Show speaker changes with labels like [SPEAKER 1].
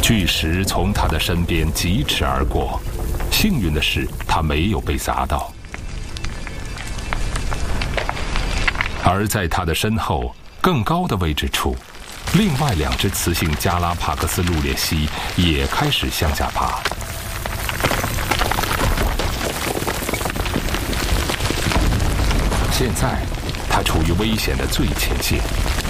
[SPEAKER 1] 巨石从他的身边疾驰而过，幸运的是，他没有被砸到。而在他的身后更高的位置处，另外2只雌性加拉帕戈斯陆鬣蜥也开始向下爬。现在，它处于危险的最前线。